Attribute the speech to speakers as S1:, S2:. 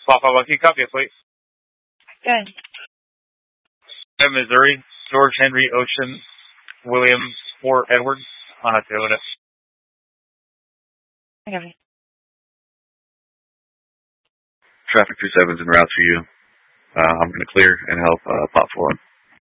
S1: Papa Monkey, copy it, please.
S2: Good.
S1: Missouri, George Henry Ocean William Fort Edward on a Toyota.
S2: Okay.
S3: Traffic 27's en route for you. I'm going to clear and help pop forward.